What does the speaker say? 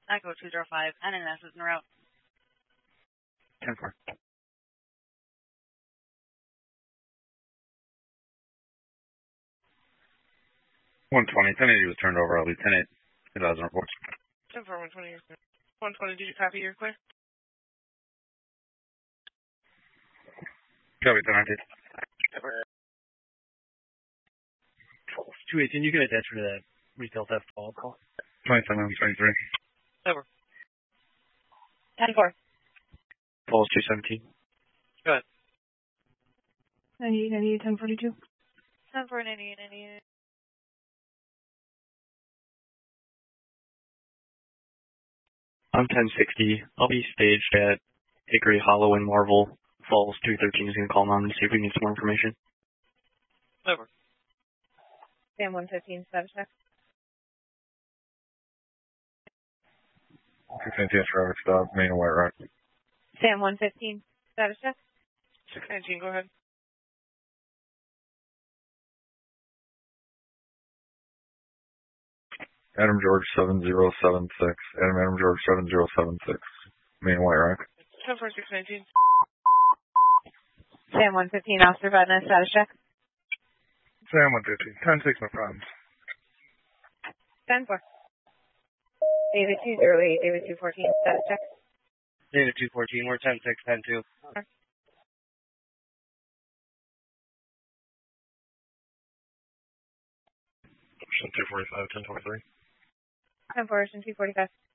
Echo 205, NNS is en route. 10-4. 120, 1080 was turned over. I'll be 10-8, 2000 reports. 10-4, 120. 120, did you copy your clear? Copy, 10-19. 218, you can attach me to that retail theft call. 27, 23. Over. 10-4. Falls 217. Go ahead. 98, 1042. 10-4, 98, 98. I'm 1060. I'll be staged at Hickory Hollow in Marvel. Falls 213 is going to call on to see if we can get some more information. Over. Sam 115, status check. 16 traffic stop, main and White Rock. Sam 115, status check. 619, go ahead. Adam George 7076. Adam George 7076. Main and White Rock. 10-4, 619. Sam 115, Officer Vadna, status check. Sam 115. 10-6, no problems. 10-4. David 208, David 214, status check. David 214, we're 10-6, 10-2. 245, 1023. 10-4, 245.